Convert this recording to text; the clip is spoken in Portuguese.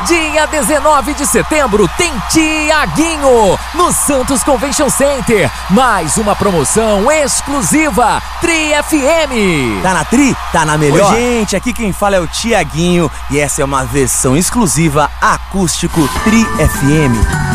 Dia 19 de setembro tem Tiaguinho no Santos Convention Center. Mais uma promoção exclusiva Tri FM. Tá na Tri? Tá na melhor. Oi, gente, aqui quem fala é o Tiaguinho e essa é uma versão exclusiva acústico Tri FM.